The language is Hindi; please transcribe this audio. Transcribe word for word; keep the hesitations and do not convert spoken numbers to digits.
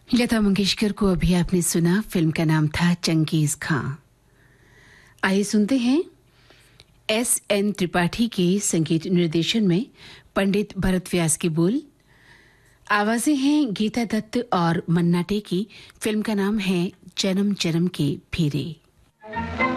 लता मंगेशकर को अभी आपने सुना, फिल्म का नाम था चंगेज खां। आइए सुनते हैं एस एन त्रिपाठी के संगीत निर्देशन में पंडित भरत व्यास के बोल। आवाजें हैं गीता दत्त और मन्ना डे की। फिल्म का नाम है जन्म जन्म के फेरे।